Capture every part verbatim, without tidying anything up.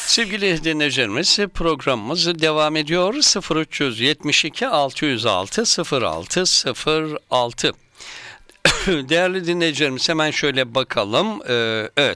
Sevgili dinleyicilerimiz, programımız devam ediyor. sıfır üç yetmiş iki altı yüz altı sıfır altı sıfır altı. Değerli dinleyicilerimiz, hemen şöyle bakalım. Ee, evet.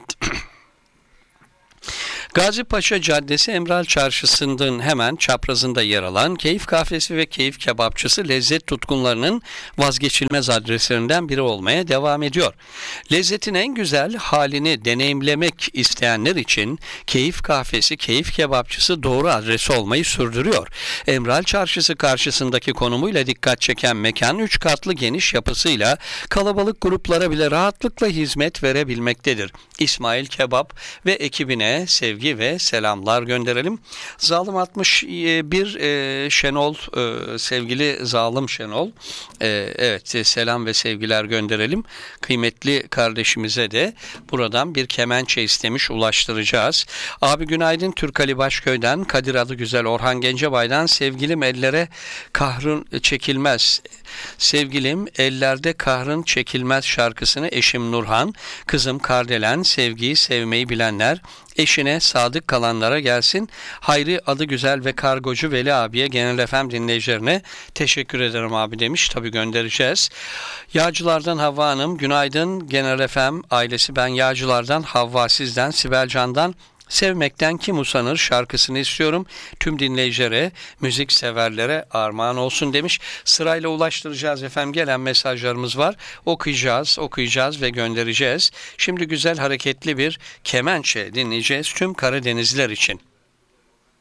Gazi Paşa Caddesi Emral Çarşısı'nın hemen çaprazında yer alan Keyif Kahvesi ve Keyif Kebapçısı lezzet tutkunlarının vazgeçilmez adreslerinden biri olmaya devam ediyor. Lezzetin en güzel halini deneyimlemek isteyenler için Keyif Kahvesi, Keyif Kebapçısı doğru adresi olmayı sürdürüyor. Emral Çarşısı karşısındaki konumuyla dikkat çeken mekan üç katlı geniş yapısıyla kalabalık gruplara bile rahatlıkla hizmet verebilmektedir. İsmail Kebap ve ekibine sevgi ve selamlar gönderelim. Zalim altmış bir e, Şenol, e, sevgili Zalim Şenol, e, evet selam ve sevgiler gönderelim. Kıymetli kardeşimize de buradan bir kemençe istemiş, ulaştıracağız. Abi günaydın, Türk Ali Başköy'den, Kadir Adıgüzel, Orhan Gencebay'dan sevgilim ellere kahrın çekilmez. Sevgilim ellerde kahrın çekilmez şarkısını eşim Nurhan, kızım Kardelen, sevgiyi sevmeyi bilenler, eşine sadık kalanlara gelsin. Hayri Adıgüzel ve Kargocu Veli abiye, Genel F M dinleyicilerine teşekkür ederim abi demiş. Tabii göndereceğiz. Yağcılardan Havva Hanım, günaydın Genel F M ailesi, ben Yağcılardan Havva, sizden Sibel Can'dan Sevmekten Kim Usanır şarkısını istiyorum. Tüm dinleyicilere, müzik severlere armağan olsun demiş. Sırayla ulaştıracağız efendim. Gelen mesajlarımız var. Okuyacağız, okuyacağız ve göndereceğiz. Şimdi güzel hareketli bir kemençe dinleyeceğiz tüm Karadenizliler için.